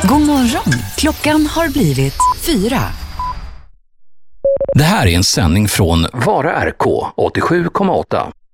God morgon. Klockan har blivit 4. Det här är en sändning från Vara RK 87,8.